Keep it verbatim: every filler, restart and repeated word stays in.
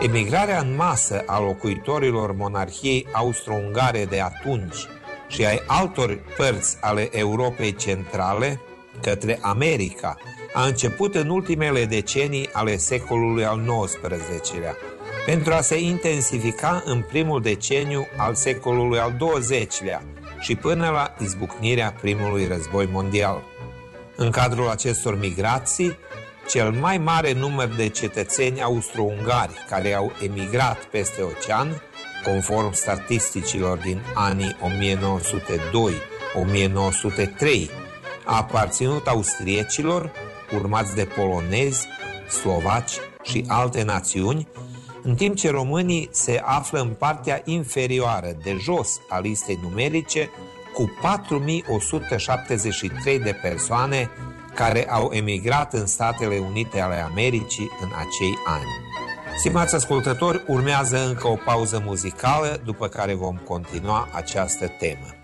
Emigrarea în masă a locuitorilor monarhiei austro-ungare de atunci și ai altor părți ale Europei centrale către America a început în ultimele decenii ale secolului al nouăsprezecelea, pentru a se intensifica în primul deceniu al secolului al douăzecilea și până la izbucnirea primului război mondial. În cadrul acestor migrații, cel mai mare număr de cetățeni austro-ungari care au emigrat peste ocean, conform statisticilor din anii o mie nouă sute doi - o mie nouă sute trei, a aparținut austriecilor, urmați de polonezi, slovaci și alte națiuni, în timp ce românii se află în partea inferioară, de jos, a listei numerice, cu patru mii o sută șaptezeci și trei de persoane care au emigrat în Statele Unite ale Americii în acei ani. Stimați ascultători, urmează încă o pauză muzicală, după care vom continua această temă.